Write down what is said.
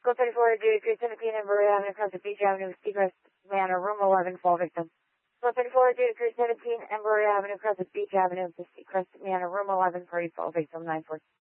Code 34 due to 17 Embury Avenue, Crescent Beach Avenue, Seacrest Manor, room 11, fall victim. Code 34 due to 17 Embury Avenue, Crescent Beach Avenue, Seacrest Manor, room 11, party fall victim 942.